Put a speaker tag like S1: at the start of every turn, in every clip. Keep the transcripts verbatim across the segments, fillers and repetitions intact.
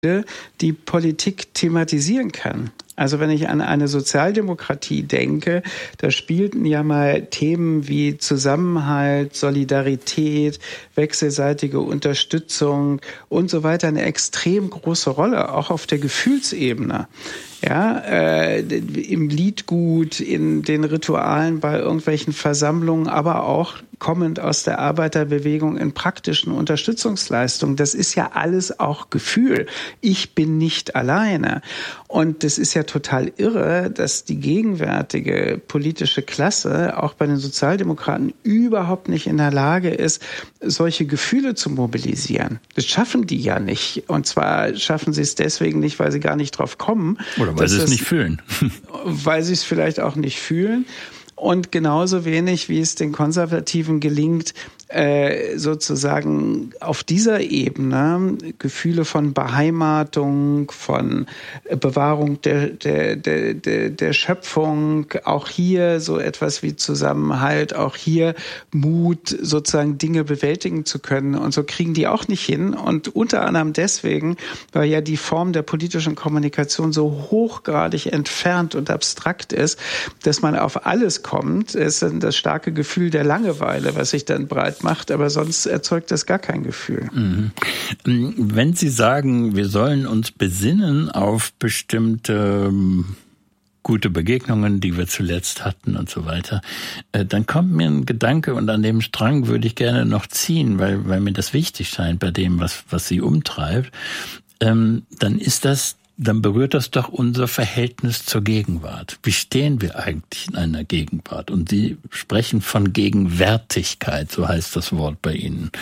S1: die Politik thematisieren kann. Also wenn ich an eine Sozialdemokratie denke, da spielten ja mal Themen wie Zusammenhalt, Solidarität, wechselseitige Unterstützung und so weiter eine extrem große Rolle, auch auf der Gefühlsebene. Ja, äh, im Liedgut, in den Ritualen bei irgendwelchen Versammlungen, aber auch kommend aus der Arbeiterbewegung in praktischen Unterstützungsleistungen. Das ist ja alles auch Gefühl. Ich bin nicht alleine. Und das ist ja total irre, dass die gegenwärtige politische Klasse auch bei den Sozialdemokraten überhaupt nicht in der Lage ist, solche Gefühle zu mobilisieren. Das schaffen die ja nicht. Und zwar schaffen sie es deswegen nicht, weil sie gar nicht drauf kommen.
S2: Oder weil sie es nicht fühlen.
S1: Weil sie es vielleicht auch nicht fühlen. Und genauso wenig, wie es den Konservativen gelingt, äh, sozusagen auf dieser Ebene Gefühle von Beheimatung, von Bewahrung der, der, der, der, der Schöpfung, auch hier so etwas wie Zusammenhalt, auch hier Mut, sozusagen Dinge bewältigen zu können. Und so kriegen die auch nicht hin. Und unter anderem deswegen, weil ja die Form der politischen Kommunikation so hochgradig entfernt und abstrakt ist, dass man auf alles kommt. Es ist dann das starke Gefühl der Langeweile, was sich dann breit macht, aber sonst erzeugt das gar kein Gefühl.
S2: Mhm. Wenn Sie sagen, wir sollen uns besinnen auf bestimmte ähm, gute Begegnungen, die wir zuletzt hatten und so weiter, äh, dann kommt mir ein Gedanke und an dem Strang würde ich gerne noch ziehen, weil, weil mir das wichtig scheint bei dem, was, was Sie umtreibt, ähm, dann ist das dann berührt das doch unser Verhältnis zur Gegenwart. Wie stehen wir eigentlich in einer Gegenwart? Und Sie sprechen von Gegenwärtigkeit, so heißt das Wort bei Ihnen.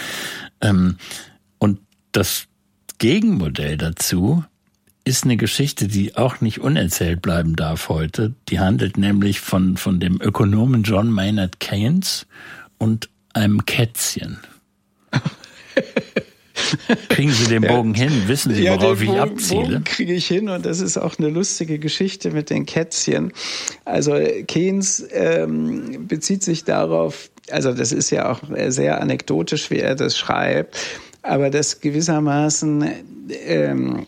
S2: Und das Gegenmodell dazu ist eine Geschichte, die auch nicht unerzählt bleiben darf heute. Die handelt nämlich von, von dem Ökonomen John Maynard Keynes und einem Kätzchen. Kriegen Sie den Bogen ja. hin? Wissen Sie, worauf ja, den Bogen, ich abziele?
S1: Den Bogen kriege ich hin und das ist auch eine lustige Geschichte mit den Kätzchen. Also Keynes ähm, bezieht sich darauf, also das ist ja auch sehr anekdotisch, wie er das schreibt, aber dass gewissermaßen ähm,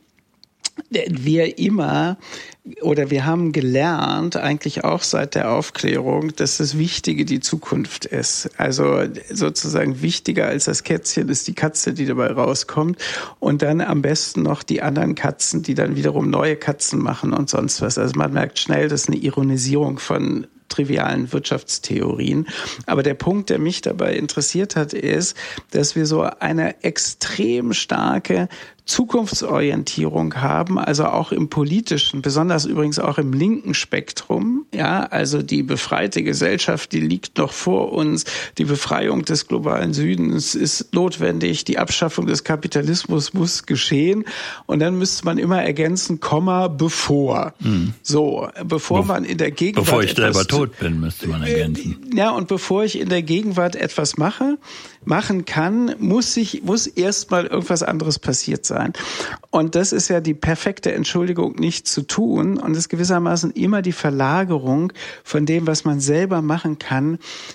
S1: wir immer oder wir haben gelernt, eigentlich auch seit der Aufklärung, dass das Wichtige die Zukunft ist. Also sozusagen wichtiger als das Kätzchen ist die Katze, die dabei rauskommt und dann am besten noch die anderen Katzen, die dann wiederum neue Katzen machen und sonst was. Also man merkt schnell, das ist eine Ironisierung von trivialen Wirtschaftstheorien. Aber der Punkt, der mich dabei interessiert hat, ist, dass wir so eine extrem starke Zukunftsorientierung haben, also auch im politischen, besonders übrigens auch im linken Spektrum. Ja, also die befreite Gesellschaft, die liegt noch vor uns. Die Befreiung des globalen Südens ist notwendig. Die Abschaffung des Kapitalismus muss geschehen. Und dann müsste man immer ergänzen, Komma, bevor. Hm. So, bevor Be- man in der Gegenwart
S2: Bevor ich selber tot bin, müsste man ergänzen.
S1: Ja, und bevor ich in der Gegenwart etwas mache, machen kann, muss ich, muss erstmal irgendwas anderes passiert sein. Und das ist ja die perfekte Entschuldigung, nichts zu tun. Und es ist gewissermaßen immer die Verlagerung von dem, was man selber machen kann,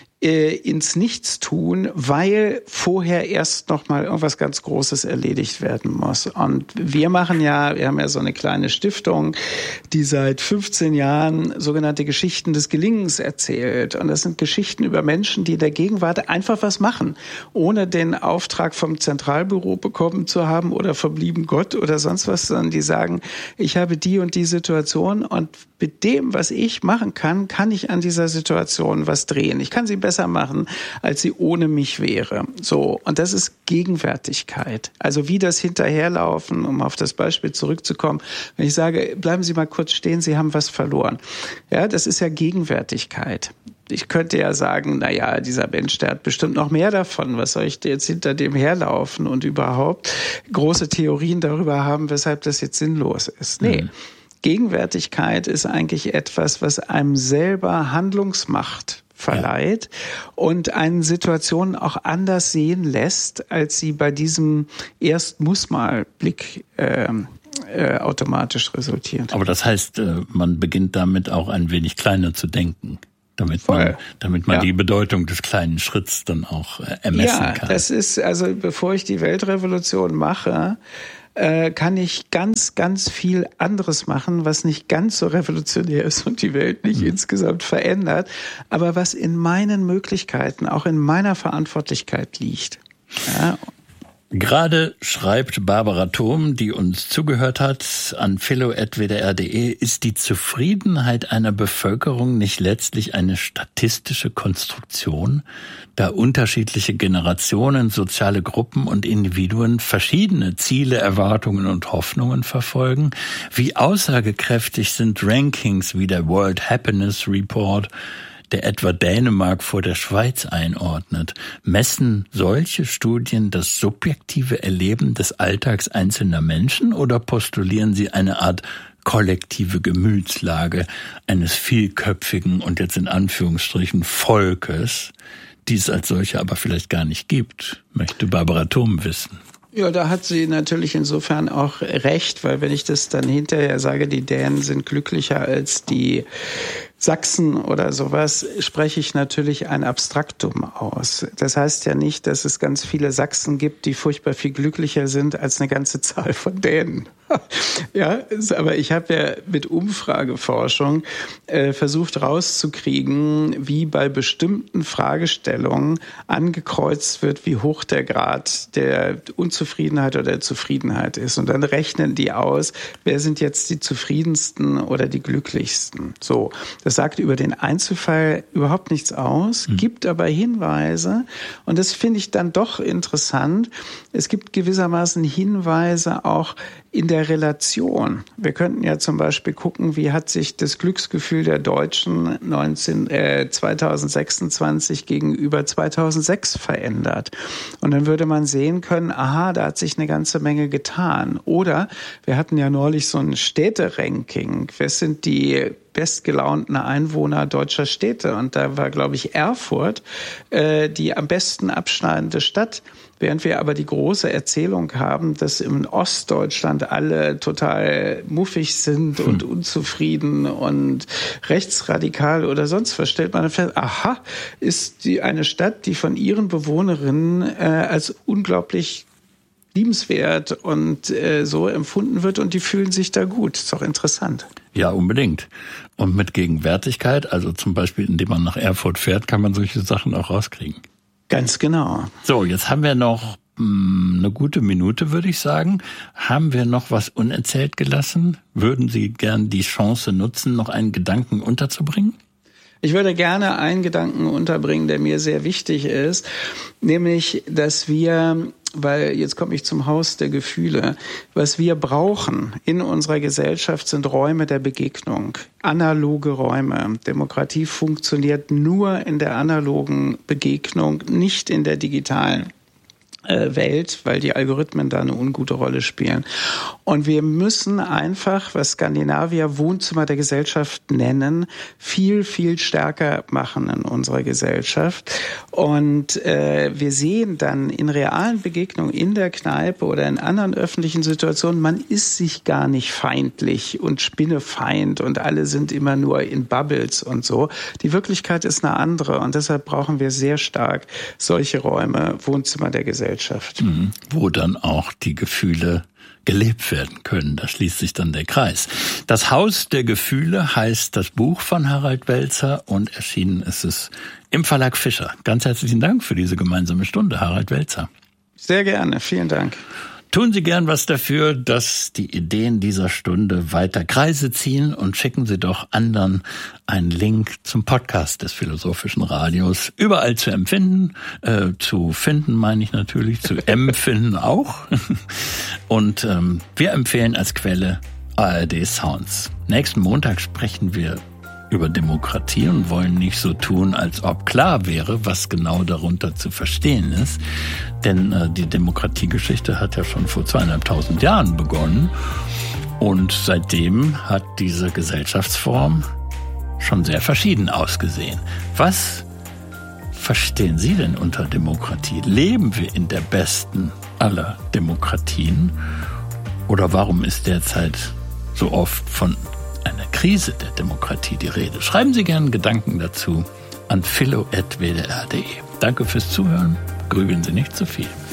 S1: ins Nichtstun, weil vorher erst noch mal irgendwas ganz Großes erledigt werden muss. Und wir machen ja, wir haben ja so eine kleine Stiftung, die seit fünfzehn Jahren sogenannte Geschichten des Gelingens erzählt. Und das sind Geschichten über Menschen, die in der Gegenwart einfach was machen, ohne den Auftrag vom Zentralbüro bekommen zu haben oder verblieben Gott oder sonst was, sondern die sagen, ich habe die und die Situation und mit dem, was ich machen kann, kann ich an dieser Situation was drehen. Ich kann sie besser machen, als sie ohne mich wäre. So. Und das ist Gegenwärtigkeit. Also wie das Hinterherlaufen, um auf das Beispiel zurückzukommen. Wenn ich sage, bleiben Sie mal kurz stehen, Sie haben was verloren. Ja, das ist ja Gegenwärtigkeit. Ich könnte ja sagen, na ja, dieser Mensch, der hat bestimmt noch mehr davon. Was soll ich jetzt hinter dem herlaufen und überhaupt große Theorien darüber haben, weshalb das jetzt sinnlos ist? Nee. Mhm. Gegenwärtigkeit ist eigentlich etwas, was einem selber Handlungsmacht verleiht ja. und einen Situationen auch anders sehen lässt, als sie bei diesem Erst-muss-mal-Blick äh, äh, automatisch resultiert.
S2: Aber das heißt, man beginnt damit auch ein wenig kleiner zu denken. Damit Voll. man, damit man ja. die Bedeutung des kleinen Schritts dann auch ermessen
S1: ja,
S2: kann.
S1: Ja, das ist, also bevor ich die Weltrevolution mache, äh, kann ich ganz, ganz viel anderes machen, was nicht ganz so revolutionär ist und die Welt nicht mhm. insgesamt verändert, aber was in meinen Möglichkeiten, auch in meiner Verantwortlichkeit liegt. Ja.
S2: Gerade schreibt Barbara Thom, die uns zugehört hat, an philo at w d r punkt d e, ist die Zufriedenheit einer Bevölkerung nicht letztlich eine statistische Konstruktion, da unterschiedliche Generationen, soziale Gruppen und Individuen verschiedene Ziele, Erwartungen und Hoffnungen verfolgen? Wie aussagekräftig sind Rankings wie der World Happiness Report, der etwa Dänemark vor der Schweiz einordnet? Messen solche Studien das subjektive Erleben des Alltags einzelner Menschen oder postulieren sie eine Art kollektive Gemütslage eines vielköpfigen und jetzt in Anführungsstrichen Volkes, die es als solche aber vielleicht gar nicht gibt, möchte Barbara Thom wissen.
S1: Ja, da hat sie natürlich insofern auch recht, weil wenn ich das dann hinterher sage, die Dänen sind glücklicher als die Sachsen oder sowas, spreche ich natürlich ein Abstraktum aus. Das heißt ja nicht, dass es ganz viele Sachsen gibt, die furchtbar viel glücklicher sind als eine ganze Zahl von Dänen. Ja, aber ich habe ja mit Umfrageforschung äh, versucht rauszukriegen, wie bei bestimmten Fragestellungen angekreuzt wird, wie hoch der Grad der Unzufriedenheit oder der Zufriedenheit ist. Und dann rechnen die aus, wer sind jetzt die zufriedensten oder die glücklichsten. So, das sagt über den Einzelfall überhaupt nichts aus, mhm. gibt aber Hinweise. Und das finde ich dann doch interessant. Es gibt gewissermaßen Hinweise auch in der Relation. Wir könnten ja zum Beispiel gucken, wie hat sich das Glücksgefühl der Deutschen neunzehn, äh, zwanzig sechsundzwanzig gegenüber zweitausendsechs verändert. Und dann würde man sehen können, aha, da hat sich eine ganze Menge getan. Oder wir hatten ja neulich so ein Städteranking. Wer sind die bestgelaunten Einwohner deutscher Städte? Und da war, glaube ich, Erfurt äh, die am besten abschneidende Stadt. Während wir aber die große Erzählung haben, dass im Ostdeutschland alle total muffig sind und hm. unzufrieden und rechtsradikal oder sonst was, stellt man fest, aha, ist die eine Stadt, die von ihren Bewohnerinnen äh, als unglaublich liebenswert und äh, so empfunden wird und die fühlen sich da gut. Ist doch interessant.
S2: Ja, unbedingt. Und mit Gegenwärtigkeit, also zum Beispiel, indem man nach Erfurt fährt, kann man solche Sachen auch rauskriegen.
S1: Ganz genau.
S2: So, jetzt haben wir noch mh, eine gute Minute, würde ich sagen. Haben wir noch was unerzählt gelassen? Würden Sie gern die Chance nutzen, noch einen Gedanken unterzubringen?
S1: Ich würde gerne einen Gedanken unterbringen, der mir sehr wichtig ist, nämlich, dass wir, weil jetzt komme ich zum Haus der Gefühle, was wir brauchen in unserer Gesellschaft sind Räume der Begegnung, analoge Räume. Demokratie funktioniert nur in der analogen Begegnung, nicht in der digitalen Welt, weil die Algorithmen da eine ungute Rolle spielen. Und wir müssen einfach, was Skandinavier Wohnzimmer der Gesellschaft nennen, viel, viel stärker machen in unserer Gesellschaft. Und äh, wir sehen dann in realen Begegnungen in der Kneipe oder in anderen öffentlichen Situationen, man ist sich gar nicht feindlich und spinnefeind und alle sind immer nur in Bubbles und so. Die Wirklichkeit ist eine andere und deshalb brauchen wir sehr stark solche Räume, Wohnzimmer der Gesellschaft.
S2: Mhm, wo dann auch die Gefühle gelebt werden können. Da schließt sich dann der Kreis. Das Haus der Gefühle heißt das Buch von Harald Welzer und erschienen ist es im Verlag Fischer. Ganz herzlichen Dank für diese gemeinsame Stunde, Harald Welzer.
S1: Sehr gerne, vielen Dank.
S2: Tun Sie gern was dafür, dass die Ideen dieser Stunde weiter Kreise ziehen und schicken Sie doch anderen einen Link zum Podcast des Philosophischen Radios. Überall zu empfinden, äh, zu finden meine ich natürlich, zu empfinden auch. Und ähm, wir empfehlen als Quelle A R D Sounds. Nächsten Montag sprechen wir über Demokratie und wollen nicht so tun, als ob klar wäre, was genau darunter zu verstehen ist. Denn äh, die Demokratiegeschichte hat ja schon vor zweieinhalbtausend Jahren begonnen. Und seitdem hat diese Gesellschaftsform schon sehr verschieden ausgesehen. Was verstehen Sie denn unter Demokratie? Leben wir in der besten aller Demokratien? Oder warum ist derzeit so oft von einer Krise der Demokratie die Rede? Schreiben Sie gerne Gedanken dazu an philo at w d r punkt d e. Danke fürs Zuhören. Grübeln Sie nicht zu viel.